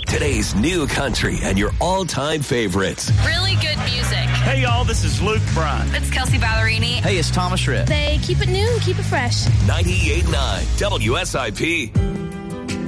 Today's new country and your all-time favorites. Really good music. Hey, y'all, this is Luke Bryan. It's Kelsey Ballerini. Hey, it's Thomas Rhett. They keep it new, keep it fresh. 98.9 WSIP.